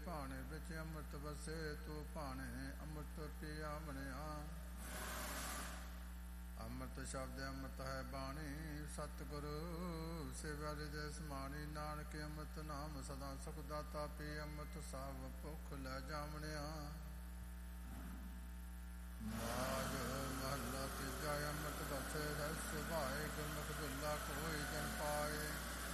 ਭਾਣੇ ਵਿੱਚ ਅੰਮ੍ਰਿਤ ਵਸੇ, ਤੂੰ ਭਾਣੇ ਅੰਮ੍ਰਿਤ ਪੀਆ ਬਣਿਆ। ਅੰਮ੍ਰਿਤ ਸ਼ਬਦ ਅੰਮ੍ਰਿਤ ਹੈ ਬਾਣੀ, ਸਤਿਗੁਰੂ ਸੇਵਾ ਦੇ ਸਮਾਣੀ। ਨਾਨਕ ਅੰਮ੍ਰਿਤ ਨਾਮ ਸਦਾ ਸੁਖ ਦਾਤਾ, ਪੀ ਅੰਮ੍ਰਿਤ ਸਭ ਭੁੱਖ ਲੈ ਜਾਵਣਿਆ।